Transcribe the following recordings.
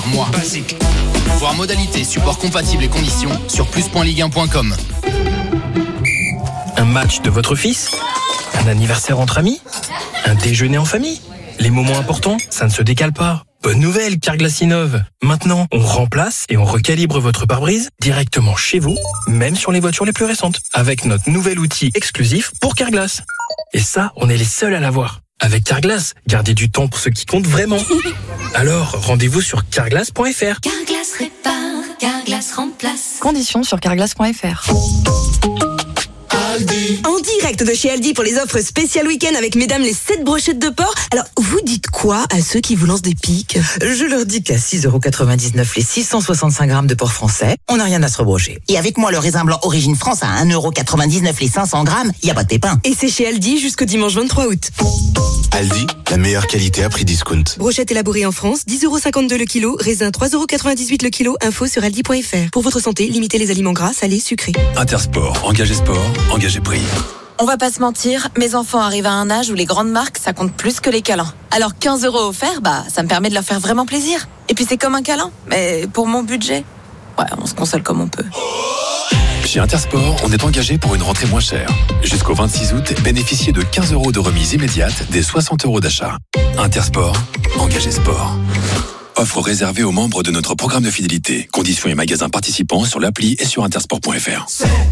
par mois. Basique. Voir modalités, support compatible et conditions sur plus.ligue1.com. Un match de votre fils ? Un anniversaire entre amis ? Un déjeuner en famille ? Les moments importants, ça ne se décale pas. Bonne nouvelle, Carglass innove. Maintenant, on remplace et on recalibre votre pare-brise directement chez vous, même sur les voitures les plus récentes, avec notre nouvel outil exclusif pour Carglass. Et ça, on est les seuls à l'avoir. Avec Carglass, gardez du temps pour ce qui compte vraiment. Alors, rendez-vous sur carglass.fr. Carglass répare, Carglass remplace. Conditions sur carglass.fr. En direct de chez Aldi pour les offres spéciales week-end avec mesdames les 7 brochettes de porc. Alors, vous dites quoi à ceux qui vous lancent des piques ? Je leur dis qu'à 6,99€ les 665 grammes de porc français, on n'a rien à se rebrocher. Et avec moi, le raisin blanc Origine France à 1,99€ les 500 grammes, y a pas de pépin. Et c'est chez Aldi jusqu'au dimanche 23 août. Aldi, la meilleure qualité à prix discount. Brochette élaborée en France, 10,52€ le kilo, raisin 3,98€ le kilo, info sur aldi.fr. Pour votre santé, limitez les aliments gras, salés, sucrés. Intersport, engagez sport, engagez prix. On va pas se mentir, mes enfants arrivent à un âge où les grandes marques, ça compte plus que les câlins. Alors 15€ offerts, ça me permet de leur faire vraiment plaisir. Et puis c'est comme un câlin, mais pour mon budget, ouais, on se console comme on peut. Chez Intersport, on est engagé pour une rentrée moins chère. Jusqu'au 26 août, bénéficiez de 15€ de remise immédiate des 60€ d'achat. Intersport, engagez sport. Offre réservée aux membres de notre programme de fidélité. Conditions et magasins participants sur l'appli et sur intersport.fr.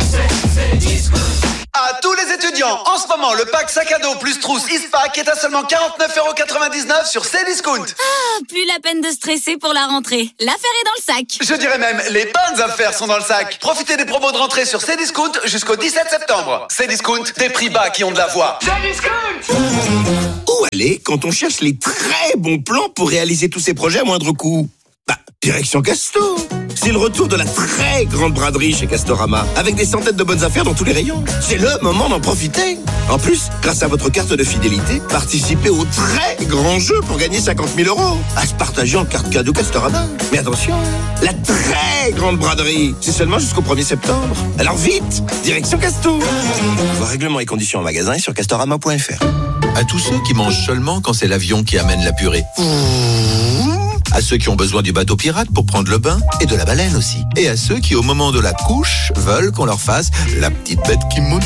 À tous les étudiants, en ce moment, le pack sac à dos plus trousse Eastpak est à seulement 49,99€ sur Cdiscount. Ah, plus la peine de stresser pour la rentrée. L'affaire est dans le sac. Je dirais même, les bonnes affaires sont dans le sac. Profitez des promos de rentrée sur Cdiscount jusqu'au 17 septembre. Cdiscount, des prix bas qui ont de la voix. Cdiscount! Où aller quand on cherche les très bons plans pour réaliser tous ces projets à moindre coût ? Direction Castor. C'est le retour de la très grande braderie chez Castorama, avec des centaines de bonnes affaires dans tous les rayons. C'est le moment d'en profiter. En plus, grâce à votre carte de fidélité, participez au très grand jeu pour gagner 50 000 €. À se partager en carte cadeau Castorama. Mais attention, la très grande braderie, c'est seulement jusqu'au 1er septembre. Alors vite, direction Castor. Voir règlements et conditions en magasin et sur castorama.fr. À tous ceux qui mangent seulement quand c'est l'avion qui amène la purée. À ceux qui ont besoin du bateau pirate pour prendre le bain et de la baleine aussi. Et à ceux qui, au moment de la couche, veulent qu'on leur fasse la petite bête qui monte.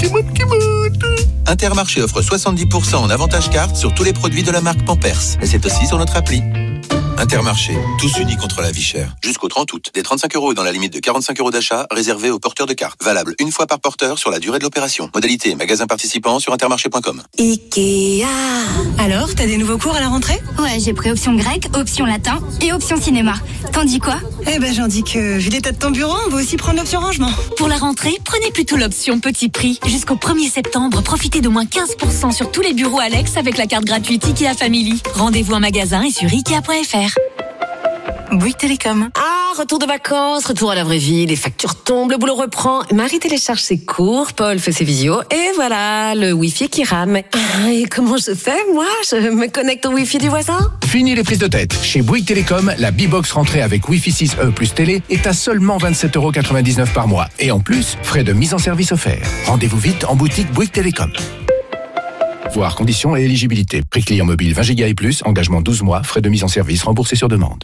Intermarché offre 70% en avantage carte sur tous les produits de la marque Pampers. Et c'est aussi sur notre appli. Intermarché, tous unis contre la vie chère. Jusqu'au 30 août, des 35€ et dans la limite de 45€ d'achat réservés aux porteurs de cartes. Valable une fois par porteur sur la durée de l'opération. Modalité, magasin participant sur intermarché.com. Ikea. Alors, t'as des nouveaux cours à la rentrée ? Ouais, j'ai pris option grec, option latin et option cinéma. T'en dis quoi ? J'en dis que, vu l'état de ton bureau, on va aussi prendre l'option rangement. Pour la rentrée, prenez plutôt l'option petit prix. Jusqu'au 1er septembre, profitez d'au moins 15% sur tous les bureaux Alex avec la carte gratuite Ikea Family. Rendez-vous en magasin et sur Ikea.fr. Bouygues Télécom. Ah, retour de vacances, retour à la vraie vie, les factures tombent, le boulot reprend. Marie télécharge ses cours, Paul fait ses visios, et voilà, le Wi-Fi qui rame. Ah, et comment je fais, moi ? Je me connecte au Wi-Fi du voisin ? Fini les prises de tête. Chez Bouygues Télécom, la B-Box rentrée avec Wi-Fi 6E plus télé est à seulement 27,99€ par mois. Et en plus, frais de mise en service offerts. Rendez-vous vite en boutique Bouygues Télécom. Voir conditions et éligibilité. Prix client mobile 20 Go et plus, engagement 12 mois, frais de mise en service remboursés sur demande.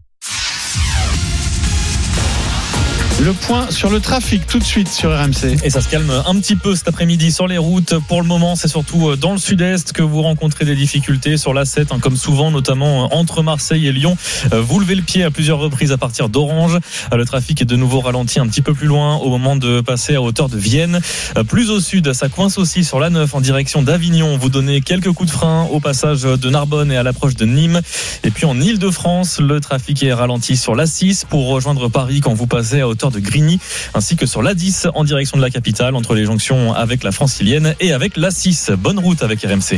Le point sur le trafic tout de suite sur RMC. Et ça se calme un petit peu cet après-midi sur les routes. Pour le moment, c'est surtout dans le sud-est que vous rencontrez des difficultés sur l'A7, comme souvent, notamment entre Marseille et Lyon. Vous levez le pied à plusieurs reprises à partir d'Orange. Le trafic est de nouveau ralenti un petit peu plus loin au moment de passer à hauteur de Vienne. Plus au sud, ça coince aussi sur l'A9 en direction d'Avignon. Vous donnez quelques coups de frein au passage de Narbonne et à l'approche de Nîmes. Et puis en Ile-de-France, le trafic est ralenti sur l'A6 pour rejoindre Paris quand vous passez à hauteur de Grigny, ainsi que sur l'A10 en direction de la capitale, entre les jonctions avec la Francilienne et avec l'A6. Bonne route avec RMC.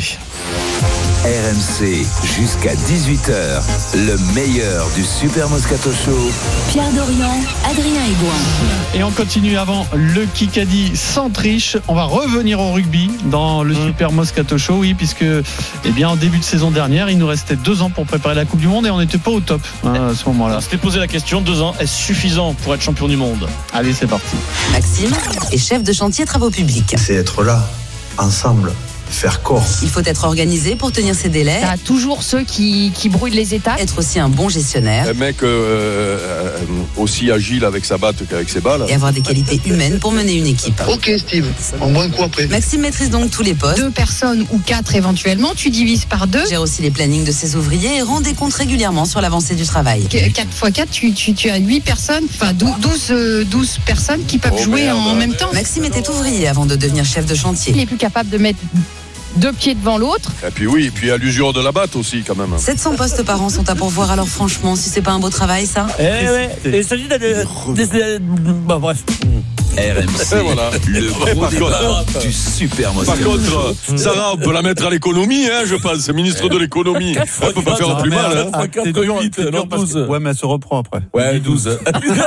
RMC jusqu'à 18h, le meilleur du Super Moscato Show. Pierre Dorian, Adrien Aigouin. Et on continue avant le Kikadi sans triche. On va revenir au rugby dans le Super Moscato Show, oui, puisque en début de saison dernière, il nous restait 2 ans pour préparer la Coupe du Monde et on n'était pas au top à ce moment-là. On s'était posé la question, 2 ans, est-ce suffisant pour être champion du monde ? Allez, c'est parti. Maxime est chef de chantier travaux publics. C'est être là, ensemble, faire corps. Il faut être organisé pour tenir ses délais. T'as toujours ceux qui brouillent les étapes. Être aussi un bon gestionnaire. Un mec aussi agile avec sa batte qu'avec ses balles. Et avoir des qualités humaines pour mener une équipe. Ok Steve, on boit un coup après. Maxime maîtrise donc tous les postes. 2 personnes ou 4 éventuellement, tu divises par 2. Gère aussi les plannings de ses ouvriers et rend des comptes régulièrement sur l'avancée du travail. 4 x 4, tu as 8 personnes, enfin 12 personnes qui peuvent jouer en même temps. Maxime était ouvrier avant de devenir chef de chantier. Il est plus capable de mettre 2 pieds devant l'autre. Et puis à l'usure de la batte aussi quand même. 700 postes par an sont à pourvoir, alors franchement, si c'est pas un beau travail ça. Il s'agit bon, bref. RMC, voilà. le gros débat du Super Moscato. Par contre, Sarah, on peut la mettre à l'économie, je pense, ministre de l'économie. Elle peut pas faire plus mal. C'est dur, ouais, mais elle se reprend après. Ouais, 12.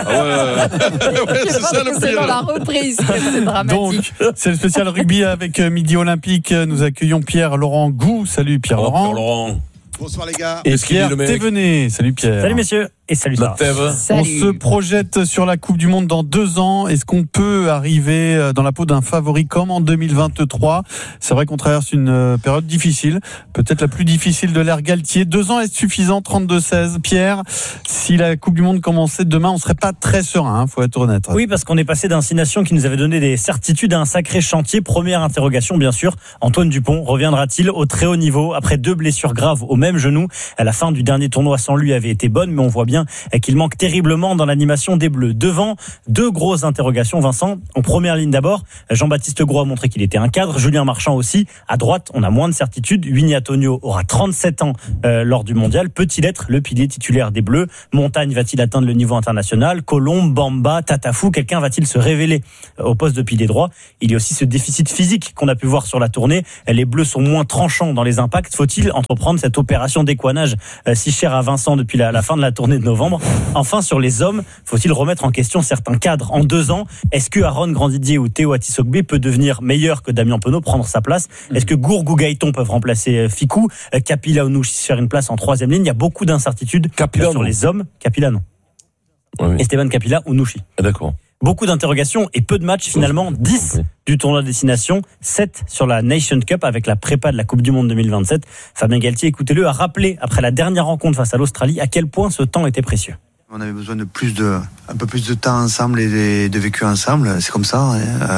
C'est ça le C'est dans pire. la reprise, c'est dramatique. Donc, c'est le spécial rugby avec Midi Olympique. Nous accueillons Pierre-Laurent Gou. Salut Pierre-Laurent. Bonsoir les gars. Et Pierre Thévenet. Salut Pierre. Salut messieurs. Et salut Sarah. On se projette sur la Coupe du Monde dans 2 ans. Est-ce qu'on peut arriver dans la peau d'un favori comme en 2023 ? C'est vrai qu'on traverse une période difficile, peut-être la plus difficile de l'ère Galtier. 2 ans est suffisant, 32-16. Pierre, si la Coupe du Monde commençait demain, on serait pas très serein, faut être honnête. Oui, parce qu'on est passé d'un 6 Nations qui nous avait donné des certitudes à un sacré chantier. Première interrogation, bien sûr. Antoine Dupont reviendra-t-il au très haut niveau après 2 blessures graves au même genou ? À la fin du dernier tournoi sans lui avait été bonne, mais on voit bien qu'il manque terriblement dans l'animation des Bleus. Devant, 2 grosses interrogations, Vincent. En première ligne d'abord, Jean-Baptiste Gros a montré qu'il était un cadre, Julien Marchand aussi. À droite, on a moins de certitudes. Winnie Antonio aura 37 ans lors du mondial. Peut-il être le pilier titulaire des Bleus ? Montagne va-t-il atteindre le niveau international ? Colombe, Bamba, Tatafou, quelqu'un va-t-il se révéler au poste de pilier droit ? Il y a aussi ce déficit physique qu'on a pu voir sur la tournée. Les Bleus sont moins tranchants dans les impacts. Faut-il entreprendre cette opération d'écoinage si chère à Vincent depuis la fin de la tournée de novembre ? Enfin, sur les hommes, faut-il remettre en question certains cadres en 2 ans ? Est-ce que Aaron Grandidier ou Théo Atisogbe peut devenir meilleur que Damien Penaud, prendre sa place ? Est-ce que Gourg ou Gaëton peuvent remplacer Ficou ? Capilla ou Nouchi se faire une place en 3e ligne ? Il y a beaucoup d'incertitudes sur les hommes. Capilla, non. Oui. Esteban Capilla ou Nouchi. D'accord. Beaucoup d'interrogations et peu de matchs finalement. 10 du tournoi Destination, 7 sur la Nation Cup avec la prépa de la Coupe du Monde 2027. Fabien Galtier, écoutez-le, a rappelé après la dernière rencontre face à l'Australie à quel point ce temps était précieux. On avait besoin de un peu plus de temps ensemble et de vécu ensemble, c'est comme ça.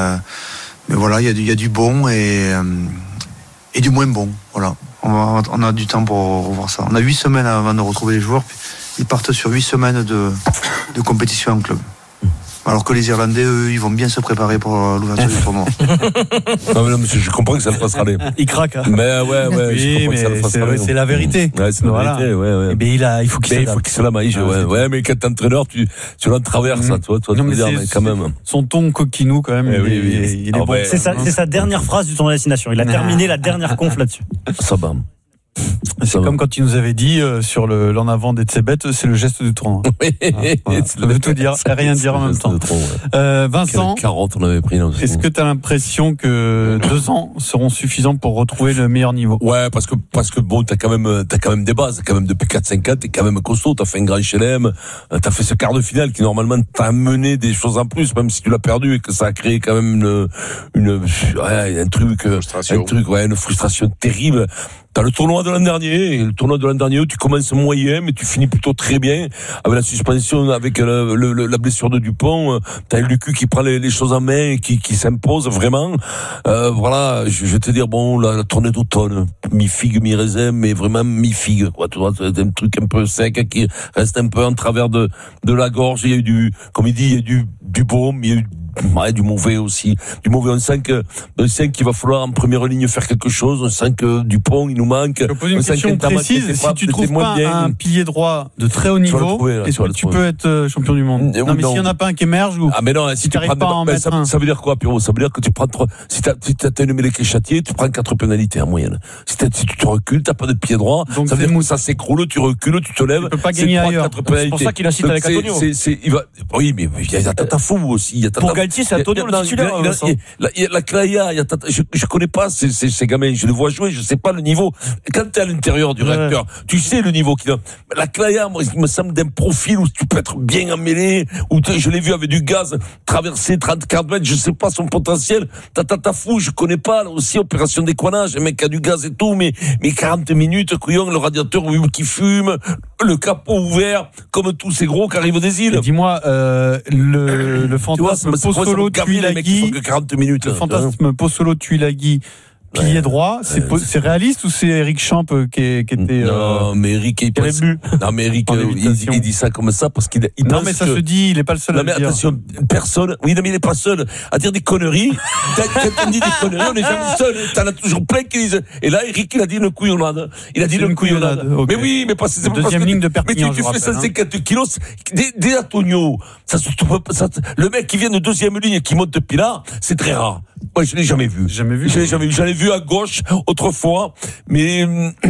Mais voilà, il y a du bon et du moins bon. Voilà, on a du temps pour revoir ça. On a 8 semaines avant de retrouver les joueurs. Puis ils partent sur 8 semaines de compétition en club. Alors que les Irlandais, eux, ils vont bien se préparer pour l'ouverture du tournoi. Non, monsieur, je comprends que ça ne passera rien. Il craque. Hein. Mais ouais, oui, mais c'est la vérité. Ouais, c'est la vérité, ouais. Mais il faut qu'il se la maille. Ouais, mais quand t'es entraîneur, tu l'en traverses, ça, toi, non, mais dire, mais quand même. Son ton coquinou, quand même, il est bon. C'est sa dernière phrase du tournoi Destination. Il a terminé la dernière conf là-dessus. Ça va. C'est comme quand il nous avait dit sur l'en avant des Tsebet, c'est le geste du tournoi. Voilà. Ça veut tout dire, rien dire en même temps. Vincent, quelle carotte on avait pris là aussi. Est-ce que tu as l'impression que 2 ans seront suffisants pour retrouver le meilleur niveau ? Ouais, parce que bon, t'as quand même des bases, quand même depuis 4-5 ans, t'es quand même costaud, t'as fait un grand chelem, t'as fait ce quart de finale qui normalement t'a amené des choses en plus, même si tu l'as perdu et que ça a créé quand même une frustration terrible. T'as le tournoi de l'an dernier, où tu commences moyen, mais tu finis plutôt très bien. Avec la suspension, avec la blessure de Dupont, t'as Lucu qui prend les choses en main, qui s'impose vraiment. Voilà, je vais te dire, bon, la tournée d'automne, mi-figue, mi-raisin, mais vraiment mi-figue, quoi. Tu vois, c'est un truc un peu sec, qui reste un peu en travers de la gorge. Il y a eu comme il dit, il y a eu du bon, mais il y a eu du mauvais aussi. Du mauvais, on sent qu'il va falloir en première ligne faire quelque chose. On sent que Dupont, il nous manque. Je pose une question précise. Si tu trouves pas un pilier droit de très haut niveau, est-ce que tu peux être champion du monde ? Non, mais s'il y en a pas un qui émerge ou mais non, si tu n'arrives pas à en mettre un. Ça veut dire quoi, Pierrot ? Ça veut dire que tu prends si t'as une mêlée qui est châtiée, tu prends 4 pénalités en moyenne. Si tu te recules, t'as pas de pied droit. Donc ça veut dire que ça s'écroule, tu recules, tu te lèves. Tu peux pas gagner ailleurs. C'est pour ça qu'il incite avec Antonio. Oui, mais il y a Tatafou aussi. Il y a Tatafou Galtier, c'est Antonio le titulaire. La Claya, je connais pas ces gamins, je les vois jouer, je sais pas le niveau. Quand t'es à l'intérieur du réacteur, tu sais le niveau qu'il a. La Claya, moi, il me semble d'un profil où tu peux être bien emmêlé, où je l'ai vu avec du gaz, traverser 30-40 mètres, je sais pas son potentiel. Tata fou, je connais pas, là aussi, opération d'écoinage, un mec qui a du gaz et tout, mais 40 minutes, couillon, le radiateur qui fume, le capot ouvert, comme tous ces gros qui arrivent des îles. Et dis-moi, le fantasme Pozzolo Tuilagi, 40 minutes. Le fantasme Pozzolo Tuilagi, pilier droit, c'est réaliste ou c'est Eric Champ qui était non, mais Eric il dit ça comme ça parce qu'il non pense mais ça se dit, il est pas le seul à le dire. Attention, personne. Oui, non mais il est pas seul à dire des conneries. Quand on dit des conneries, on n'est jamais seul. T'en as toujours plein qui disent. Et là, Eric, il a dit une couillonnade. Il a dit une couillonnade. Okay. Mais oui, mais pas c'est deuxième ligne de Perpignan. Mais tu fais 150 kilos. Des Antonio, le mec qui vient de deuxième ligne et qui monte Pilar, c'est très rare. Moi, je l'ai jamais vu. J'en ai vu à gauche autrefois, mais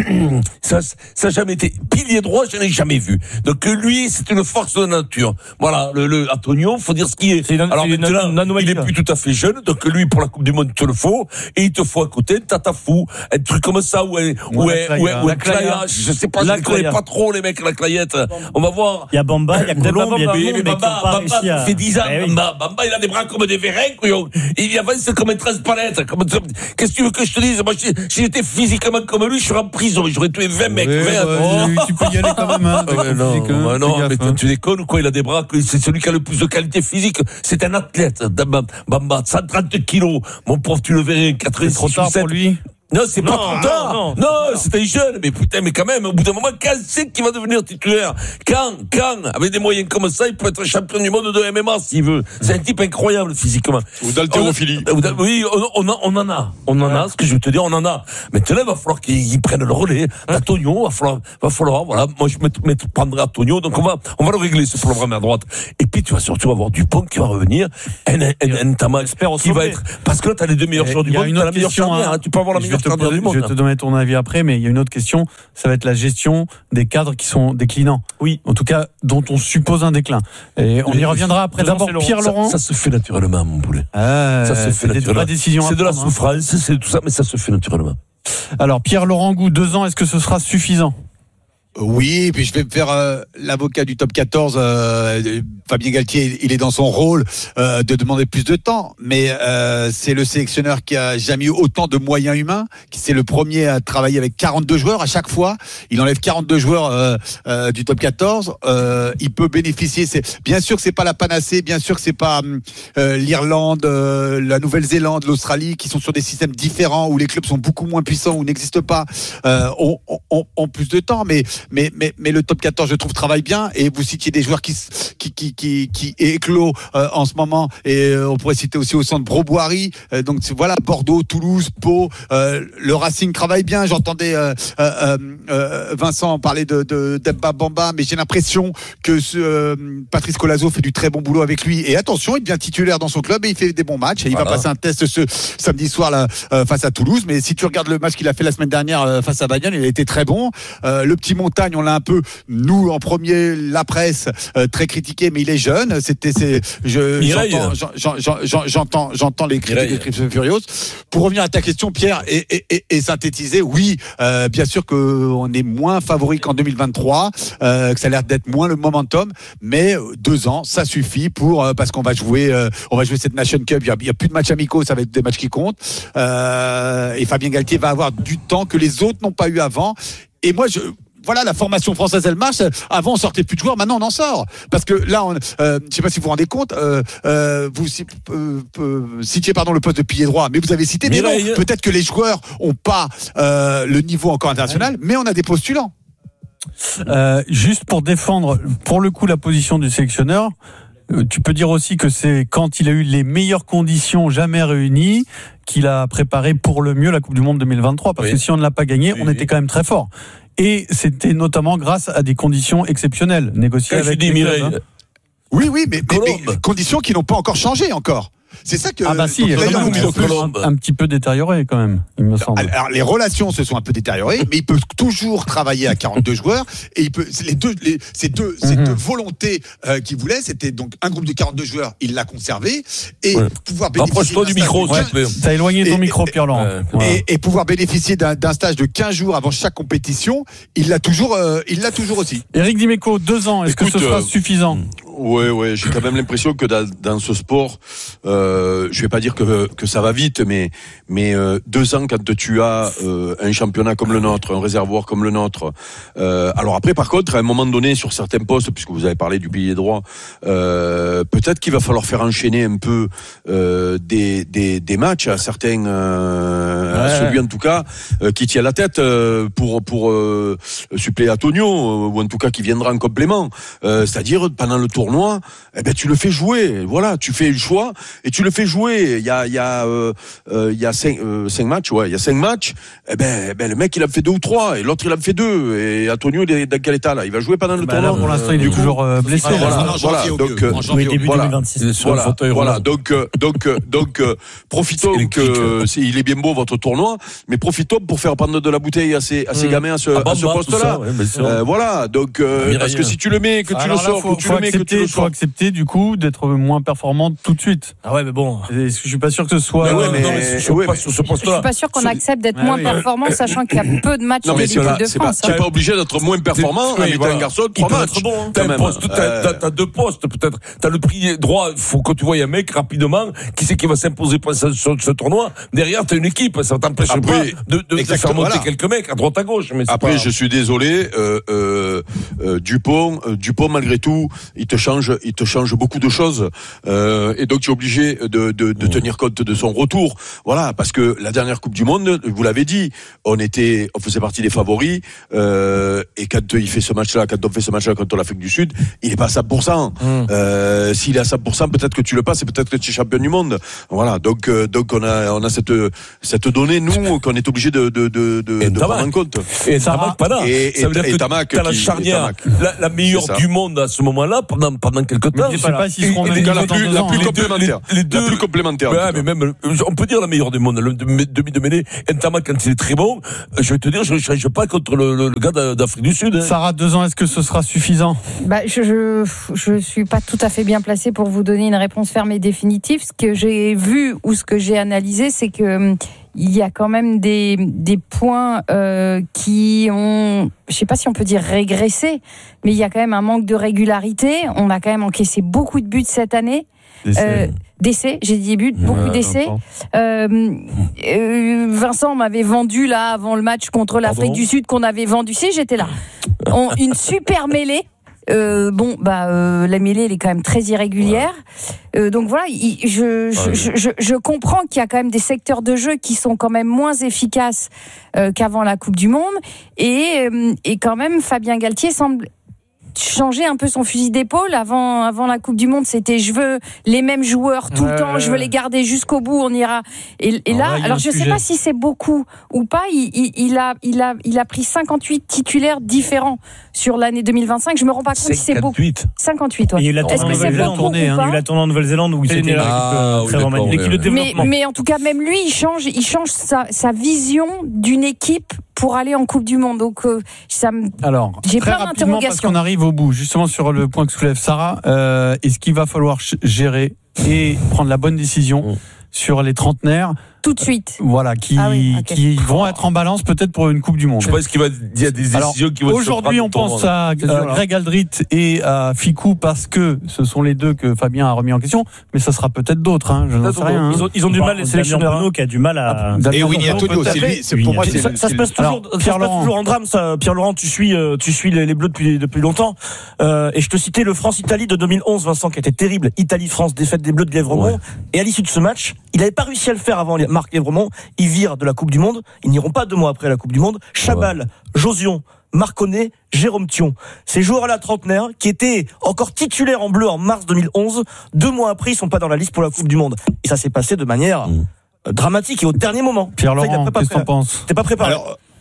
ça n'a jamais été pilier droit. Je l'ai jamais vu. Donc lui, c'est une force de nature. Voilà, le Antonio, faut dire ce qui est. Alors maintenant, il est plus tout à fait jeune. Donc lui, pour la Coupe du Monde, il te le faut, et il te faut à côté Tata fou, un truc comme ça ou un Claya. Je sais pas, je ne connais pas trop les mecs la Clayette. On va voir. Il y a Bamba, il y a Colombe, il y a des mecs Bamba, il fait 10 ans. Bamba, il a des bras comme des vérins, couillon. Il avance comme un transpalette. Qu'est-ce que tu veux que je te dise? Moi, si j'étais physiquement comme lui, je serais en prison. J'aurais tué 20 mecs. Tu peux y aller quand même, hein. Non, mais tu déconnes, quoi. Il a des bras, c'est celui qui a le plus de qualité physique. C'est un athlète. Bamba, 130 kilos. Mon pauvre, tu le verrais, 86. C'est trop tard pour lui. Non, c'est pas trop tard. Non, c'était jeune, mais putain, mais quand même, au bout d'un moment, quand c'est qu'il va devenir titulaire? Quand, avec des moyens comme ça, il peut être champion du monde de MMA s'il veut. C'est un type incroyable physiquement. Ou d'haltérophilie. Oui, on en a. Ce que je veux te dire, on en a. Maintenant, il va falloir qu'ils prennent le relais. Antonio, va falloir, voilà. Moi, je prendrai Antonio, donc on va le régler, ce problème à droite. Et puis, tu vas surtout avoir Dupont qui va revenir. Un Tama qui va être, parce que là, t'as les deux meilleurs joueurs du monde, t'as la meilleure charnière, tu peux avoir la meilleure. Je vais te donner ton avis après, mais il y a une autre question. Ça va être la gestion des cadres qui sont déclinants. Oui. En tout cas, dont on suppose un déclin. Et on y reviendra après. D'abord, Pierre Laurent. Ça se fait naturellement, mon poulet. Ça se fait naturellement. C'est de la souffrance, c'est tout ça, mais ça se fait naturellement. Alors, Pierre Laurent Gou, 2 ans, est-ce que ce sera suffisant? Oui, et puis je vais me faire l'avocat du top 14. Fabien Galtier, il est dans son rôle de demander plus de temps, mais c'est le sélectionneur qui a jamais eu autant de moyens humains, qui c'est le premier à travailler avec 42 joueurs à chaque fois. Il enlève 42 joueurs du top 14. Il peut bénéficier. Bien sûr que c'est pas la panacée, bien sûr que c'est pas l'Irlande, la Nouvelle-Zélande, l'Australie, qui sont sur des systèmes différents où les clubs sont beaucoup moins puissants, où n'existent pas, ont plus de temps, mais le top 14, je trouve, travaille bien. Et vous citiez des joueurs qui éclosent en ce moment. Et on pourrait citer aussi au centre Broboiry. Donc voilà, Bordeaux, Toulouse, Pau. Le Racing travaille bien. J'entendais Vincent parler de Demba Bamba, mais j'ai l'impression que Patrice Colazo fait du très bon boulot avec lui. Et attention, il devient titulaire dans son club et il fait des bons matchs. Et il va passer un test ce samedi soir là, face à Toulouse. Mais si tu regardes le match qu'il a fait la semaine dernière face à Bayonne, il a été très bon. Le petit Montagne, on l'a un peu, nous en premier, la presse, très critiqué, mais il est jeune. J'entends les critiques furieuses. Pour revenir à ta question, Pierre, et synthétiser, oui, bien sûr qu'on est moins favori qu'en 2023, que ça a l'air d'être moins le momentum, mais 2 ans, ça suffit parce qu'on va jouer cette Nation Cup. Il y a plus de matchs amicaux, ça va être des matchs qui comptent. Et Fabien Galtier va avoir du temps que les autres n'ont pas eu avant. Et moi, voilà, la formation française, elle marche. Avant, on sortait plus de joueurs. Maintenant, on en sort. Parce que là, je sais pas si vous vous rendez compte, vous citiez, le poste de pilier droit, mais vous avez cité des noms. Peut-être que les joueurs ont pas le niveau encore international, mais on a des postulants. Juste pour défendre, pour le coup, la position du sélectionneur, tu peux dire aussi que c'est quand il a eu les meilleures conditions jamais réunies qu'il a préparé pour le mieux la Coupe du Monde 2023. Parce que si on ne l'a pas gagné, on était quand même très fort. Et c'était notamment grâce à des conditions exceptionnelles négociées avec les clubs. Oui, mais conditions qui n'ont pas encore changé encore. C'est ça que. Ah bah si, un petit peu détérioré quand même, il me semble. Alors les relations se sont un peu détériorées, mais il peut toujours travailler à 42 joueurs et il peut ces deux volontés qu'il voulait, c'était donc un groupe de 42 joueurs, il l'a conservé et pouvoir bénéficier. Rapproche-toi du micro, s'il te plaît. T'as éloigné ton micro, Pierre-Laurent. Et pouvoir bénéficier d'un stage de 15 jours avant chaque compétition, il l'a toujours aussi. Éric Dimeco, 2 ans, est-ce que ce sera suffisant? Ouais, j'ai quand même l'impression que dans ce sport, je vais pas dire que ça va vite, mais 2 ans quand tu as un championnat comme le nôtre, un réservoir comme le nôtre. Alors après, par contre, à un moment donné, sur certains postes, puisque vous avez parlé du pilier droit, peut-être qu'il va falloir faire enchaîner un peu des matchs à certains, à celui en tout cas qui tient la tête pour suppléer à Tonio, ou en tout cas qui viendra en complément. C'est-à-dire pendant le tournoi, tu le fais jouer. Voilà, tu fais le choix et tu le fais jouer. Il y a 5 matchs. Ouais, il y a 5 matchs. Le mec il a fait 2 ou 3 et l'autre il a fait 2. Et Antonio il est dans quel état là? Il va jouer pendant le tournoi. Là, pour l'instant, il est toujours blessé. Voilà. Donc début 2026. Voilà. Donc profitons il est bien beau votre tournoi, mais profitons pour faire prendre de la bouteille à ces gamins à ce poste-là. Voilà. Donc parce que si tu le mets, que tu le sors, que tu le mets, que tu le faut accepter du coup d'être moins performant tout de suite. Ah ouais, mais bon. Je suis pas sûr que ce soit. Je suis pas sûr qu'on accepte d'être moins performant, sachant qu'il y a peu de matchs de l'équipe de France. Tu n'es pas obligé d'être moins performant en étant un garçon de 3 matchs. T'as 2 postes peut-être. T'as le prix droit. Il faut que tu voies un mec rapidement qui sait qui va s'imposer sur ce tournoi. Derrière, t'as une équipe. Ça t'empêche pas de faire monter quelques mecs à droite à gauche. Mais après, je suis désolé. Dupont, malgré tout, il te change beaucoup de choses. Et donc, tu es obligé de tenir compte de son retour. Voilà, parce que la dernière Coupe du Monde, vous l'avez dit, on faisait partie des favoris. Et quand on fait ce match-là contre l'Afrique du Sud, il est pas à 100%. S'il est à 100%, peut-être que tu le passes et peut-être que tu es champion du monde. Voilà, donc on a cette donnée, nous, qu'on est obligé de prendre en compte. Et Tamac, pas là. Ça veut dire que t'as la charnière, la meilleure du monde à ce moment-là, pendant quelques temps. Je sais pas s'ils seront la plus complémentaire. La plus complémentaire. Ouais, mais même, on peut dire la meilleure du monde. Le demi de mêlée, Ntamak, quand il est très bon, je vais te dire, je ne change pas contre le gars d'Afrique du Sud. Sarah, 2 ans, est-ce que ce sera suffisant? Je suis pas tout à fait bien placée pour vous donner une réponse ferme et définitive. Ce que j'ai vu ou ce que j'ai analysé, c'est que il y a quand même des points qui ont, je sais pas si on peut dire régressé, mais il y a quand même un manque de régularité. On a quand même encaissé beaucoup de buts cette année. D'essais, j'ai dit buts, beaucoup d'essais. Vincent m'avait vendu là avant le match contre l'Afrique du Sud qu'on avait vendu. Si, j'étais là. Une super mêlée. La mêlée elle est quand même très irrégulière. Donc voilà, je comprends qu'il y a quand même des secteurs de jeu qui sont quand même moins efficaces qu'avant la Coupe du Monde et quand même Fabien Galtier semble changer un peu son fusil d'épaule. Avant la Coupe du Monde, c'était je veux les mêmes joueurs tout le temps, je veux les garder jusqu'au bout, on ira. Et là, alors je sais pas si c'est beaucoup ou pas, il a pris 58 titulaires différents sur l'année 2025. Je me rends pas compte si c'est beaucoup. 58, ouais. Est-ce que c'est beaucoup ou pas? Il y a eu la tournée en Nouvelle-Zélande où il s'était l'équipe de développement. Mais en tout cas, même lui, il change sa vision d'une équipe pour aller en Coupe du Monde. Donc, j'ai plein d'interrogations. Parce qu'on arrive au bout, justement sur le point que soulève Sarah, est-ce qu'il va falloir gérer et prendre la bonne décision sur les trentenaires tout de suite. Voilà, qui vont être en balance peut-être pour une Coupe du Monde. Je pense qu'il y a des décisions qui vont aujourd'hui, on pense à Greg Aldrit et à Ficou parce que ce sont les deux que Fabien a remis en question, mais ça sera peut-être d'autres. Je n'en sais rien. Ils ont du mal, les sélectionneurs. Bruno qui a du mal à. Et Winnie Antonio, pour moi, ça se passe toujours en drame. Pierre-Laurent, tu suis les Bleus depuis longtemps. Et je te citais le France-Italie de 2011, Vincent, qui était terrible. Italie-France, défaite des Bleus de Lièvremont. Et à l'issue de ce match, il n'avait pas réussi à le faire avant Marc Lièvremont. Il vire de la Coupe du Monde. Ils n'iront pas 2 mois après la Coupe du Monde. Chabal, Josion, Marconnet, Jérôme Thion. Ces joueurs-là trentenaires qui étaient encore titulaires en bleu en mars 2011. 2 mois après, ils sont pas dans la liste pour la Coupe du Monde. Et ça s'est passé de manière dramatique et au dernier moment. Pierre-Laurent, qu'est-ce que t'en penses? T'es pas préparé.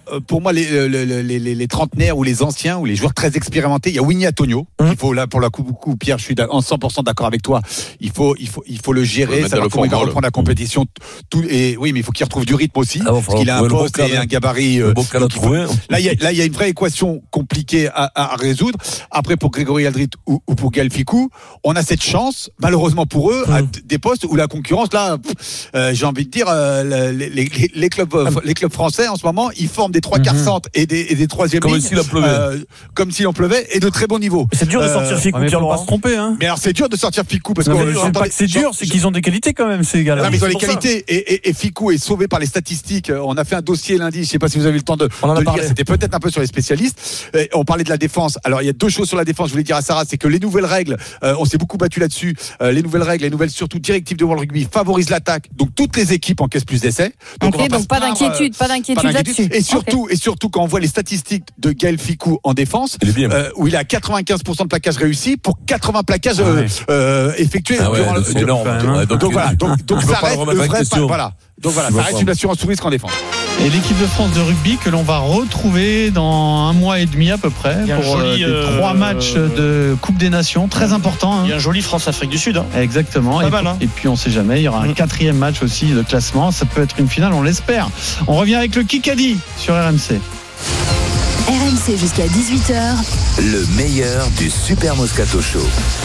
pour moi, les trentenaires ou les anciens ou les joueurs très expérimentés, il y a Winnie Antonio. Il faut là pour la coup, Pierre, je suis en 100% d'accord avec toi. Il faut le gérer, savoir comment il va reprendre la compétition. Oui, mais il faut qu'il retrouve du rythme aussi, parce qu'il a un poste et un gabarit. Là, il y a une vraie équation compliquée à résoudre. Après, pour Grégory Aldrit ou pour Gaël Fickou, on a cette chance, malheureusement pour eux, à des postes où la concurrence, là, j'ai envie de dire, les clubs français en ce moment, ils forment des 3 quarts centres et des troisième lignes. Comme s'il en pleuvait et de très bon niveau. C'est dur de sortir Fickou, Pierre, pas se tromper. Hein. Mais alors, c'est dur de sortir Fickou parce que c'est dur, c'est qu'ils ont des qualités quand même, ces gars-là. Non, mais ils ont les qualités et Fickou est sauvé par les statistiques. On a fait un dossier lundi, je sais pas si vous avez eu le temps de lire, c'était peut-être un peu sur les spécialistes. On parlait de la défense. Alors, il y a 2 choses sur la défense, je voulais dire à Sarah, c'est que les nouvelles règles, on s'est beaucoup battu là-dessus, les nouvelles surtout directives de World Rugby favorisent l'attaque. Donc, toutes les équipes encaissent plus d'essais. Donc pas d'inquiétude là-dessus. Et surtout, quand on voit les statistiques de Gaël Fickou en défense, où il a 95% de plaquages réussis pour 80 plaquages effectués durant le. C'est énorme. Donc ça reste le vrai. Donc voilà, ça reste une assurance tout risque en défense. Et l'équipe de France de rugby que l'on va retrouver dans 1 mois et demi à peu près pour les 3 matchs de Coupe des Nations, très important. Il y a un joli France-Afrique du Sud. Hein. Exactement. Et puis on sait jamais, il y aura un 4e match aussi de classement. Ça peut être une finale, on l'espère. On revient avec le Kikadi sur RMC. RMC jusqu'à 18h. Le meilleur du Super Moscato Show.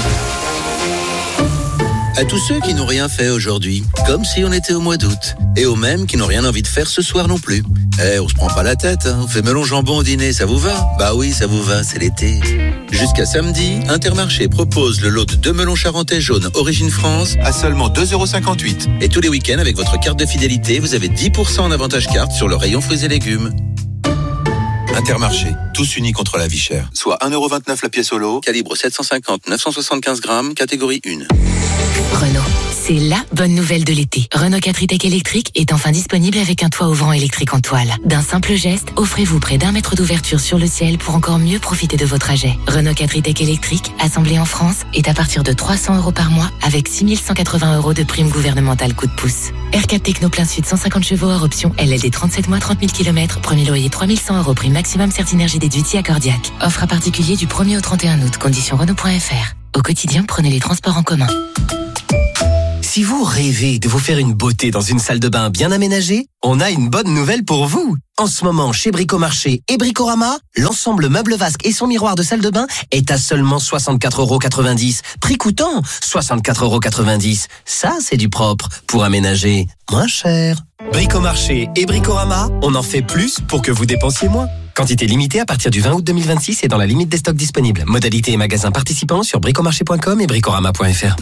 À tous ceux qui n'ont rien fait aujourd'hui, comme si on était au mois d'août. Et aux mêmes qui n'ont rien envie de faire ce soir non plus. On se prend pas la tête, hein. On fait melon jambon au dîner, ça vous va? Bah oui, ça vous va, c'est l'été. Jusqu'à samedi, Intermarché propose le lot de 2 melons charentais jaunes Origine France à seulement 2,58 €. Et tous les week-ends, avec votre carte de fidélité, vous avez 10% en avantage carte sur le rayon fruits et légumes. Intermarché, tous unis contre la vie chère. Soit 1,29 € la pièce au lot, calibre 750-975 grammes, catégorie 1. Renault, c'est la bonne nouvelle de l'été. Renault 4 e-Tech électrique est enfin disponible avec un toit ouvrant électrique en toile. D'un simple geste, offrez-vous près d'1 mètre d'ouverture sur le ciel pour encore mieux profiter de vos trajets. Renault 4 e-Tech électrique, assemblé en France, est à partir de 300 € par mois avec 6 180 € de prime gouvernementale coup de pouce. R4 Techno plein sud 150 chevaux hors option, LLD 37 mois 30 000 km, premier loyer 3100 € prime maximum Certinergie déduit accordiaque. Offre à particulier du 1er au 31 août, conditions Renault.fr. Au quotidien, prenez les transports en commun. Si vous rêvez de vous faire une beauté dans une salle de bain bien aménagée, on a une bonne nouvelle pour vous. En ce moment, chez Bricomarché et Bricorama, l'ensemble meuble vasque et son miroir de salle de bain est à seulement 64,90 €. Prix coûtant 64,90 €. Ça, c'est du propre pour aménager moins cher. Bricomarché et Bricorama, on en fait plus pour que vous dépensiez moins. Quantité limitée à partir du 20 août 2026 et dans la limite des stocks disponibles. Modalités et magasins participants sur bricomarché.com et bricorama.fr.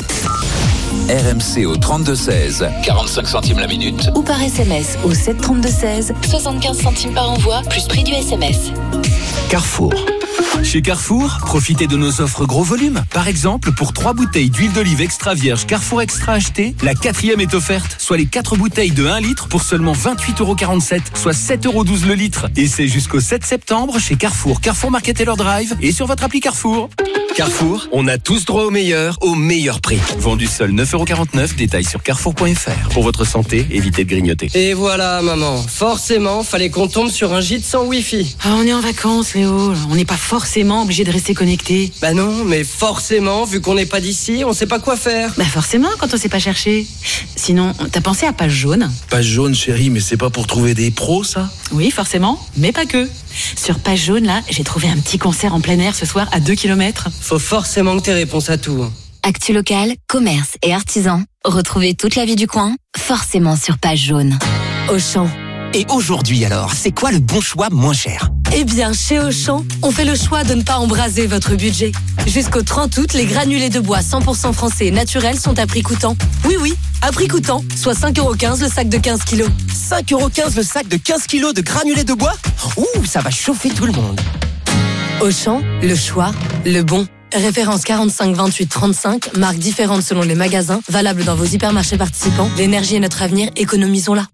RMC au 32-16, 45 centimes la minute. Ou par SMS au 732-16, 75 centimes par envoi, plus prix du SMS. Carrefour. Chez Carrefour, profitez de nos offres gros volume. Par exemple, pour 3 bouteilles d'huile d'olive extra vierge Carrefour Extra achetées, la 4e est offerte, soit les 4 bouteilles de 1 litre pour seulement 28,47 €, soit 7,12 € le litre. Et c'est jusqu'au 7 septembre chez Carrefour, Carrefour Market Taylor Drive et sur votre appli Carrefour. Carrefour, on a tous droit au meilleur prix. Vendu seul 9,49 €, détail sur carrefour.fr. Pour votre santé, évitez de grignoter. Et voilà, maman. Forcément, fallait qu'on tombe sur un gîte sans Wi-Fi. Ah, on est en vacances, Léo. On n'est pas forcément obligé de rester connecté. Bah non, mais forcément, vu qu'on n'est pas d'ici, on sait pas quoi faire. Bah forcément, quand on sait pas chercher. Sinon, t'as pensé à Page Jaune? Page Jaune, chérie, mais c'est pas pour trouver des pros, ça? Oui, forcément, mais pas que. Sur Page Jaune, là, j'ai trouvé un petit concert en plein air ce soir à 2 km. Faut forcément que t'aies réponse à tout. Actu local, commerce et artisans. Retrouvez toute la vie du coin, forcément sur Page Jaune. Auchan. Et aujourd'hui alors, c'est quoi le bon choix moins cher? Eh bien, chez Auchan, on fait le choix de ne pas embraser votre budget. Jusqu'au 30 août, les granulés de bois 100% français et naturels sont à prix coûtant. Oui, à prix coûtant, soit 5,15 € le sac de 15 kilos. 5,15 € le sac de 15 kilos de granulés de bois? Ouh, ça va chauffer tout le monde. Auchan, le choix, le bon. Référence 45 28 35, marques différentes selon les magasins, valable dans vos hypermarchés participants. L'énergie est notre avenir, économisons-la.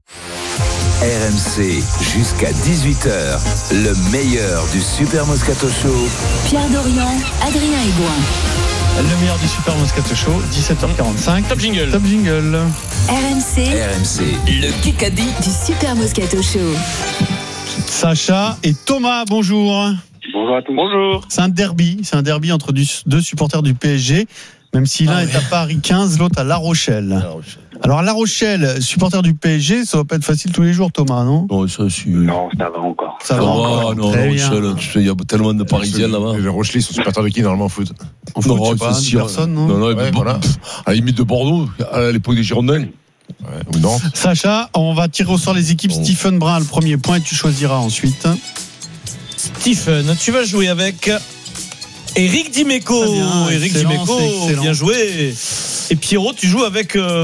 RMC jusqu'à 18h, le meilleur du Super Moscato Show. Pierre Dorian, Adrien Aigouin. Le meilleur du Super Moscato Show, 17h45. Top jingle. RMC. Le Kikadi du Super Moscato Show. Sacha et Thomas, bonjour. Bonjour à tous. Bonjour. C'est un derby entre deux supporters du PSG, même si l'un est à Paris 15, l'autre à La Rochelle. Alors à La Rochelle, supporter du PSG, ça va pas être facile tous les jours, Thomas, non ? Non, ça va encore. Ça va encore. Non, La Rochelle, il y a tellement de Parisiens là-bas. Les Rochelais sont supporters de qui normalement en foot ? En foot, je sais pas, personne, non ? Non, voilà. À la limite de Bordeaux, à l'époque des Girondins. Ou non. Sacha, on va tirer au sort les équipes. Stephen Brun, le premier point, et tu choisiras ensuite. Stephen, tu vas jouer avec Eric Dimeco. Eric Dimeco, bien joué. Et Pierrot, tu joues avec 20-20.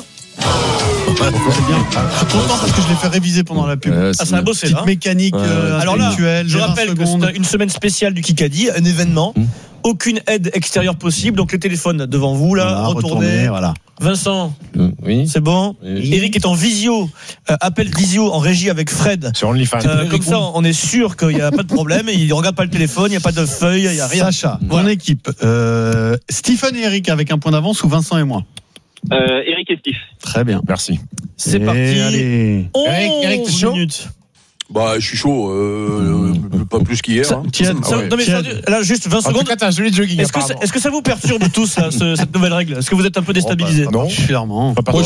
C'est bien. Je suis content parce que je l'ai fait réviser pendant la pub. Ça a bossé petite là. mécanique Alors là, intellectuelle. je rappelle que c'est une semaine spéciale du Kikadi, un événement. Aucune aide extérieure possible. Donc les téléphones devant vous là, retournez. Voilà. Vincent, oui. C'est bon. Oui. Eric est en visio, appel visio en régie avec Fred. Sur OnlyFans. Comme ça, on est sûr qu'il n'y a pas de problème. Il ne regarde pas le téléphone, il n'y a pas de feuille, il n'y a rien. Sacha, mon équipe. Stephen et Eric avec un point d'avance ou Vincent et moi ? Eric et Steve. Très bien. Merci. C'est parti. Allez. Eric, t'es chaud ? Bah, je suis chaud, pas plus qu'hier. Non mais là, juste 20 secondes. En tout cas, t'as un joli jogging. Est-ce que ça vous perturbe tous là, cette nouvelle règle ? Est-ce que vous êtes un peu déstabilisés ? Non, clairement. Moi, je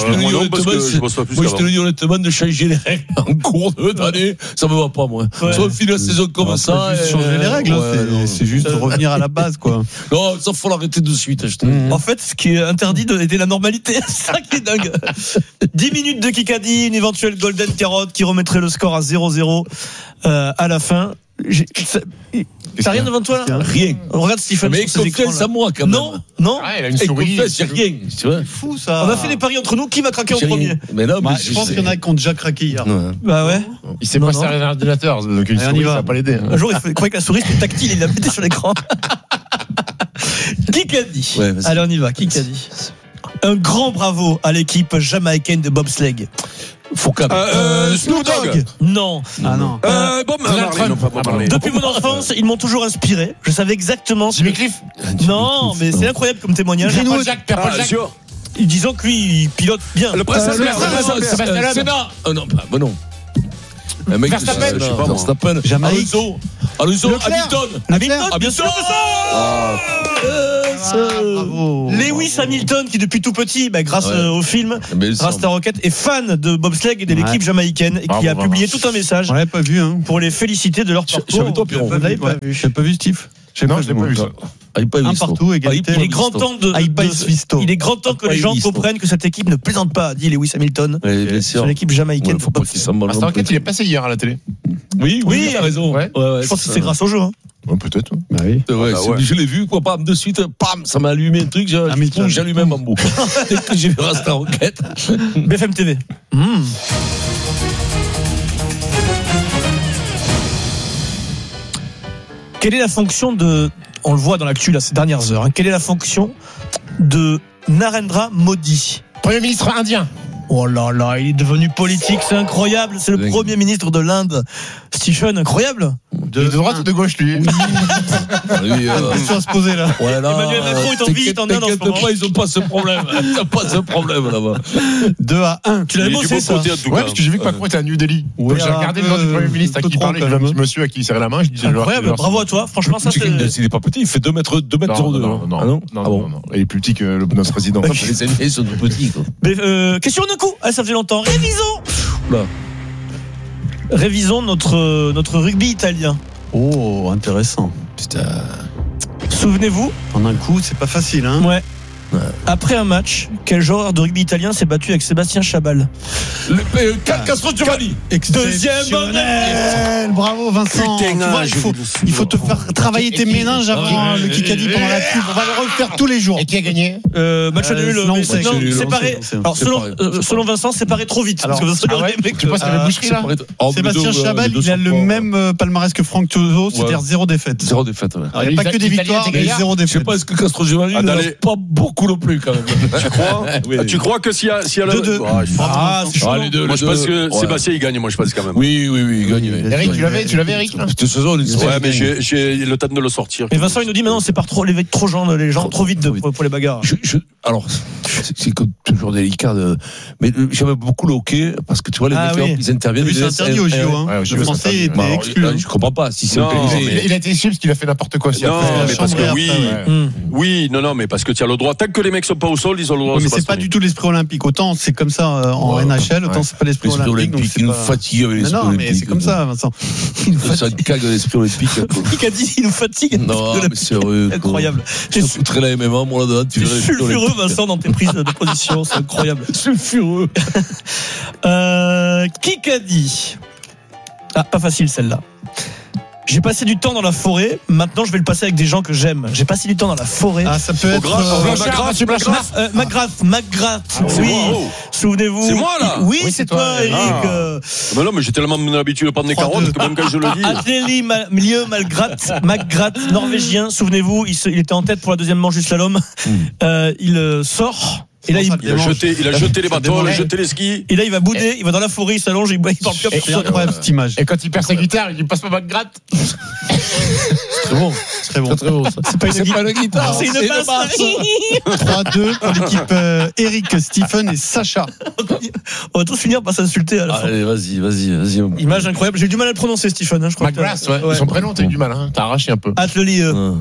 te le dis honnêtement, de changer les règles en cours d'année, ça me va pas, moi. Soit on finit la saison comme ça. Changer les règles, c'est juste revenir à la base, quoi. Non, ça faut l'arrêter de suite. En fait, ce qui est interdit était la normalité. C'est ça qui est dingue. 10 minutes de Kikadi, une éventuelle Golden Carotte qui remettrait le score à 0-0 à la fin. T'as rien devant toi là ? Rien. Regarde Stephen. Mais confiance à moi quand même. Non. Il a une souris. C'est rien. Tu vois. C'est fou ça. On a fait des paris entre nous. Qui va craquer en premier ? Mais non, je pense qu'il y en a qui ont déjà craqué hier. Bah ouais. Il s'est pas servi un ordinateur, donc une souris, ça va pas l'aider. Un jour, il croyait que la souris c'était tactile. Il l'a pété sur l'écran. Kikadi. Allez, on y va. Kikadi. Un grand bravo à l'équipe jamaïcaine de bobsleigh. Foucault. Snoop Dogg. Non. Ah non. Depuis mon enfance, ils m'ont toujours inspiré. Je savais exactement. Jimmy Cliff. Non, mais c'est incroyable comme témoignage. Pierre-Paul Jacques. Disons que lui, il pilote bien. Le prince Sénat. Non, bah non. Verstappen. Jamaïque. Alonso. Hamilton. Bien sûr. Bravo. Lewis Hamilton, qui depuis tout petit, grâce au film, grâce à Rocket, est fan de bobsleigh et de l'équipe jamaïcaine et qui a publié tout un message. On l'avait pas vu, hein. Pour les féliciter de leur parcours. Vous l'avez pas vu. J'ai pas vu Steve. Non, je l'ai pas vu ça. Un partout, égalité. Il est grand temps que les gens comprennent que cette équipe ne plaisante pas, dit Lewis Hamilton. Sur l'équipe jamaïcaine. Faut pas qu'il s'en mêle. Aston Martin, il est passé hier à la télé. Oui, il a raison. Je pense que c'est grâce au jeu. Peut-être. Bah oui. Je l'ai vu, quoi, de suite, ça m'a allumé un truc, j'allumais un bambou. Dès que j'ai vu Rasta Rocket. BFM TV. Quelle est la fonction de, on le voit dans l'actu là ces dernières heures, quelle est la fonction de Narendra Modi, Premier ministre indien? Oh là là, il est devenu politique, c'est incroyable, c'est le Premier ministre de l'Inde. Stephen, incroyable. De droite ou de gauche, lui? Question à se poser là. Emmanuel Macron est en visite en Inde en ce moment. Ils n'ont pas ce problème. Ils n'ont pas ce problème là-bas. 2-1. Tu l'avais bossé ça? Ouais, parce que j'ai vu que Macron était à New Delhi. J'ai regardé le nom du Premier ministre à qui il parlait. J'ai vu un petit monsieur à qui il serrait la main. Je disais, incroyable, bravo à toi. Franchement, ça c'est. Il n'est pas petit, il fait 2m02. Non. Il est plus petit que notre président. Les ennemis sont tout petits. Question d'un coup. Ça faisait longtemps. Révisons notre rugby italien. Oh, intéressant. Putain. Souvenez-vous. En un coup, c'est pas facile, hein. Ouais. Après un match, quel joueur de rugby italien s'est battu avec Sébastien Chabal? Castro Giovanni. Deuxième bonnet. Bravo Vincent. Tu vois, il faut te faire travailler tes méninges avant le Kikadi pendant la pub. On va le refaire tous les jours. Et qui a gagné? Match nul. Séparé. Alors selon Vincent, séparé trop vite. Alors, tu penses qu'il y avait boucherie là? Sébastien Chabal, il a le même palmarès que Franck Tiozo, c'est-à-dire 0 défaite. 0 défaite, ouais. Il n'y a pas que des victoires, mais 0 défaite. Je sais pas, est-ce que Castro Giovanni n'a pas beaucoup non plus quand même. Tu crois? Tu crois que s'il y a le 2-2. Les deux. Moi je pense que Sébastien il gagne, moi je pense quand même. Oui, il gagne. Eric, tu l'avais Eric? Cette saison, ouais, mais j'ai le temps de le sortir. Et Vincent il nous dit maintenant c'est par trop les gens trop vite pour les bagarres. Alors C'est toujours délicat. Mais j'aime beaucoup le hockey parce que tu vois, les mecs, ils interviennent. C'est interdit au JO. Le français était exclu. Je comprends pas. Si c'est organisé. Il a été exclu parce qu'il a fait n'importe quoi. Non, mais parce que oui, non, mais parce que tu as le droit. Tant que les mecs sont pas au sol, ils ont le droit. Mais c'est pas du tout l'esprit olympique. Autant c'est comme ça en NHL, autant c'est pas l'esprit olympique. Il nous fatigue avec l'esprit olympique. Non, mais c'est comme ça, Vincent. Ça cague de l'esprit olympique. Qui a dit il nous fatigue? Non, mais sérieux. Incroyable. Je foutrais la MMA, moi là-dedans. Tu es sulfureux, Vincent, dans tes prises de position. C'est incroyable. Sulfureux. Qui a dit? Ah, pas facile celle-là. J'ai passé du temps dans la forêt, maintenant je vais le passer avec des gens que j'aime. J'ai passé du temps dans la forêt. Ah, ça peut être McGrath. Oui. Souvenez-vous. C'est moi là. Oui, c'est toi, Eric. Mais non, mais j'ai tellement l'habitude de prendre des carottes que même quand je le dis. Atleli McGrath, norvégien. Souvenez-vous, il était en tête pour la deuxième manche du slalom. Il sort. Et là, il a jeté les bâtons, il a jeté les skis. Et là, il va bouder, il va dans la forêt, il s'allonge, il parle plus. C'est incroyable cette image. Et quand il perd sa guitare, il passe pas McGrath. C'est très bon. Très bon. C'est pas une guitare, c'est une basse. 3-2 pour l'équipe Eric, Stephen et Sacha. On va tous finir par s'insulter à la fin. Allez, vas-y. Image incroyable. J'ai eu du mal à le prononcer, Stephen. Je crois. McGrath, ouais. Son prénom, t'as eu du mal. T'as arraché un peu. Atleli.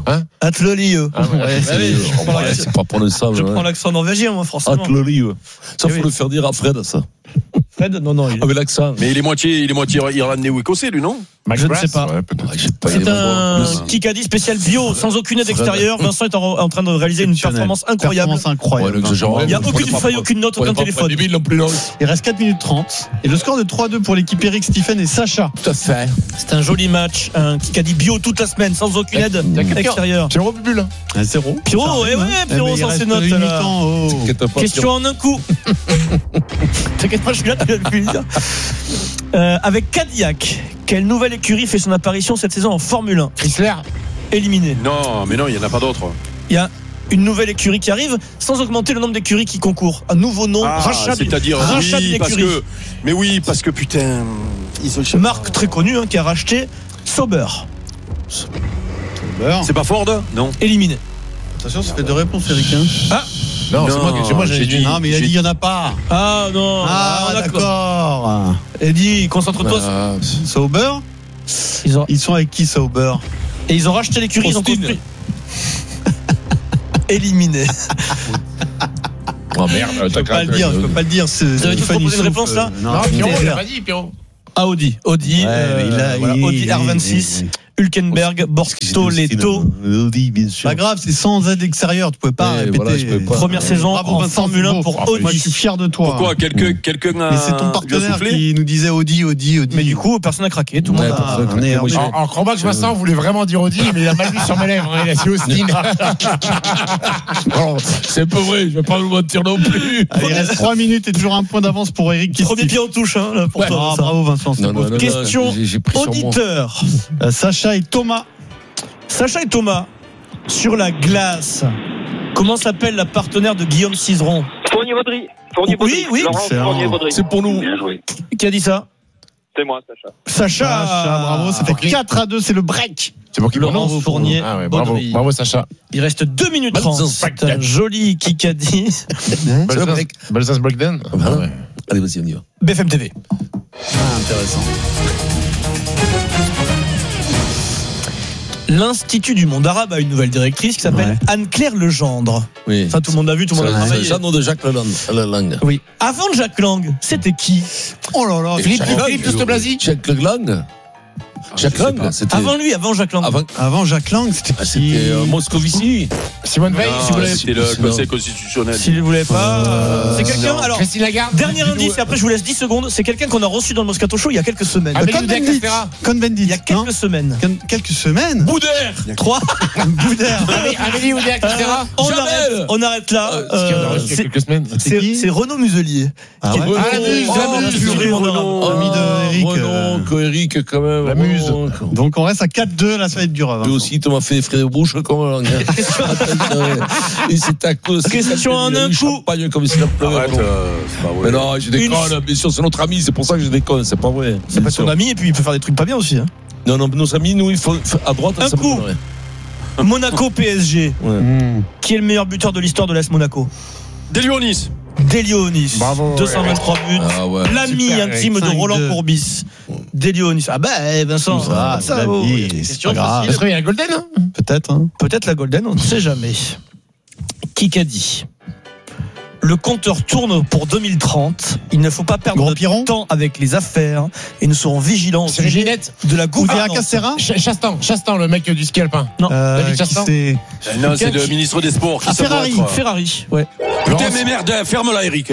C'est pas prononçable. Je prends l'accent norvégien, moi, forcément. Ça, faut le faire dire à Fred, ça. Fred, non. Avec l'accent. Mais il est moitié irlandais ou écossais, lui, non? Je ne sais pas. C'est un Kikadi spécial bio, sans aucune aide extérieure. Vincent est en train de réaliser une performance incroyable. Il n'y a aucune feuille, aucune note, aucun téléphone. Il reste 4 minutes 30. Et le score de 3-2 pour l'équipe Eric, Stephen et Sacha. Tout à fait. C'est un joli match. Un Kikadi bio toute la semaine, sans aucune aide extérieure. Pierrot Bubule. 0. Pierrot, Pierrot sans ses notes. Question en un coup. T'inquiète pas, je suis là, tu vas le dire. Avec Cadillac, quelle nouvelle écurie fait son apparition cette saison en Formule 1? Chrysler. Éliminé. Non, mais non, il n'y en a pas d'autres. Il y a une nouvelle écurie qui arrive sans augmenter le nombre d'écuries qui concourent. Un nouveau nom, rachat d'écurie. Mais oui, parce que putain, ils ont marque très connue qui a racheté Sauber. C'est pas Ford? Non. Éliminé. Attention, ça fait 2 réponses, Eric. Non, c'est moi j'ai dit. Non, mais il a dit il n'y en a pas. Ah non. Ah, d'accord. Eddie, concentre-toi. Sauber. Ils sont avec qui, Sauber? Et ils ont racheté l'écurie, ils ont construit. Éliminé. Oh merde, je peux pas le dire. Vous avez tous proposé une réponse là? Non, Pierrot, il a pas dit, Pierrot. Ah, Audi. Audi R26. Hülkenberg, Bortoletto. Pas grave, c'est sans aide extérieure, tu pouvais pas répéter. Première saison en Formule 1 pour Audi. Moi, je suis fier de toi. Pourquoi quelqu'un a. Mais c'est ton partenaire qui nous disait Audi. Mais du coup, personne n'a craqué. Tout le monde a. En Crambac, Vincent voulait vraiment dire Audi, mais il a mal vu sur mes lèvres. Il a dit Austin. C'est pas vrai, je vais pas vous mentir non plus. Il reste 3 minutes et toujours un point d'avance pour Eric. Premier pied en touche pour toi. Bravo Vincent. Question auditeur. Sacha et Thomas, sur la glace, comment s'appelle la partenaire de Guillaume Cizeron? Fournier-Baudry. Oui, c'est pour nous. Bien joué. Qui a dit ça? C'est moi, Sacha. Bravo, ça fait 4-2, c'est le break. C'est pour qui le Bravo Fournier. Bravo Sacha. Il reste 2 minutes 30. C'est un joli Kikadi. Balsas Breakdown. Allez, vas-y, on y va. BFM TV. Intéressant. L'Institut du monde arabe a une nouvelle directrice qui s'appelle Anne-Claire Legendre. Oui. Ça, tout le monde l'a vu, tout le monde a travaillé. C'est le nom de Jacques Lang. Oui. Avant Jacques Lang, c'était qui? Oh là là, Philippe Douste-Blazy. Jacques Lang. Jacques Lang, c'était. Avant lui, avant Jacques Lang. Avant Jacques Lang, c'était Moscovici. Simone Veil, si vous l'avez. C'était le Conseil constitutionnel. Si vous voulez pas. C'est quelqu'un. Alors, Christine Lagarde. Dernier indice, et après je vous laisse 10 secondes. C'est quelqu'un qu'on a reçu dans le Moscato Show il y a quelques semaines. Cohn-Bendit. Il y a quelques semaines. Quelques semaines. Boudère. 3. Boudère. Amélie Oudéa, etc. On arrête là. Quelques semaines. C'est Renaud Muselier. Ah ouais. Ami de Eric, quand même. La muse. Donc on reste à 4-2, là ça va être dur. Lui aussi, tu m'as fait des frais de bouche comme Lang. Et c'est à cause. Question en un coup. Comme s'il a pleuré. Arrête, c'est pas vrai. Mais non, je déconne. Bien sûr, c'est notre ami, c'est pour ça que je déconne. C'est pas vrai. C'est pas son ami et puis il peut faire des trucs pas bien aussi. Non, nos amis, nous, il faut à droite. Un coup. Monaco PSG. Qui est le meilleur buteur de l'histoire de l'AS Monaco? Delionis. Delionis. Bravo. 223 buts. Ah ouais. L'ami Super, intime de 5-2. Roland Courbis. Delionis. Ah Vincent. Ça, c'est la vie, c'est question pas grave. facile. Est-ce qu'il y a un Golden hein Peut-être. Hein. Peut-être la Golden, on ne sait jamais. Kikadi. Le compteur tourne pour 2030. Il ne faut pas perdre de temps avec les affaires et nous serons vigilants au C'est sujet Ginette de la Oudéa gouvernance. Castera. Chastan, le mec du ski alpin. Non. David Qui Chastan. c'est Non, c'est le ministre des Sports. Qui Ferrari. Ouais. Putain, mais merde, ferme-la, Eric.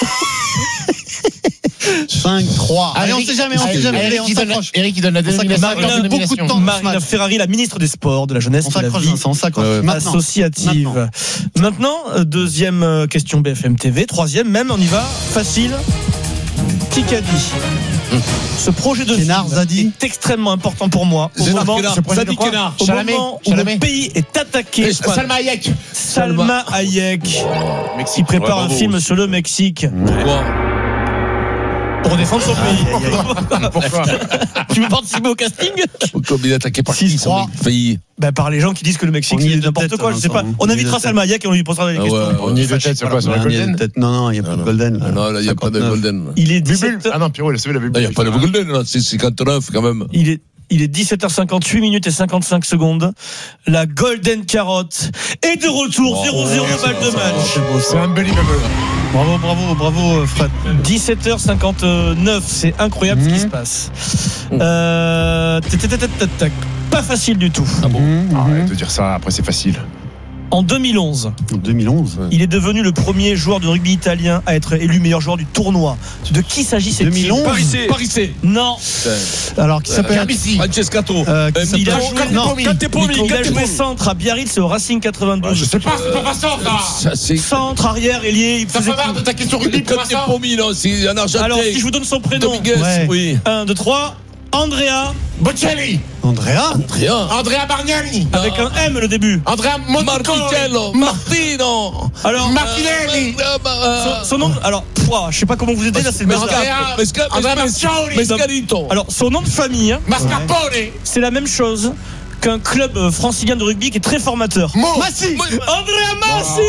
5-3. Allez, on sait jamais. Allez, on s'accroche. Eric, il donne la dénomination. Marina, beaucoup de temps. Marina Ferrari, la ministre des Sports, de la jeunesse, On de la s'accroche, vie Vincent, on s'accroche. Maintenant. associative. Maintenant, deuxième question BFM TV, troisième même, on y va, facile. Kikadi. Ce projet de film est extrêmement important pour moi. Au moment où le pays est attaqué. Salma Hayek. Salma Hayek, qui prépare un film sur le Mexique. Pourquoi? Pour défendre son pays. Pourquoi? Tu veux participer au casting? Comme il est attaqué par qui, son mec failli? Par les gens qui disent que le Mexique c'est n'importe quoi, je sais pas. On invitera Salma Hayek et on lui posera des questions. On y est de tête, c'est quoi? Sur la Golden? Non, il n'y a pas de Golden. Non, là, il n'y a pas de Golden. Il est 17h. Ah non, Pierrot, il a sauvé la Il n'y a pas de Golden, là. C'est 59 quand même. Il est 17h58 minutes et 55 secondes. La Golden Carotte est de retour. 0-0 balle de match. C'est unbelievable. Bravo, Fred. 17h59, c'est incroyable ce qui se passe. Pas facile du tout. Ah bon? Arrête de dire ça, après c'est facile. En 2011, il est devenu le premier joueur de rugby italien à être élu meilleur joueur du tournoi. De qui s'agissait-il? 2011 Parisé. Non. Alors, qui s'appelle Francescato. Il a joué centre à Biarritz et au Racing 92. Je sais pas, c'est pas Vincent, ça. Centre, arrière, ailier. Ça fait marre de ta question rugby pour Vincent. non, c'est un Argentin. Alors, si je vous donne son prénom. Oui. 1, 2, 3. Andrea Bocelli. Andrea Bargnani. Avec un M le début. Andrea Martino. Martino. Alors, Martinelli. son nom. Alors, je sais pas comment vous aider là, c'est le Mescalito. Alors, son nom de famille, Mascarpone. c'est la même chose qu'un club francilien de rugby qui est très formateur. Massi. Andrea Massi.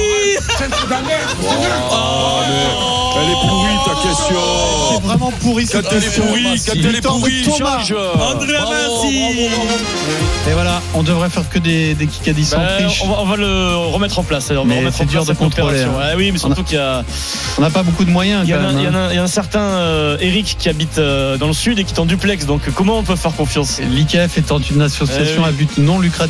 Elle est pourrie ta question. C'est vraiment pourri cette question. Quand elle est pourrie, change. Andrea Massi. Et voilà, on devrait faire que des Kikadi sans triche. On va le remettre en place. Alors, Mais c'est dur de contrôler. Oui, mais surtout qu'il y a. On n'a pas beaucoup de moyens. Il y a un certain Eric qui habite dans le sud et qui est en duplex. Donc, comment on peut faire confiance? L'IKF étant une association à but non lucratif.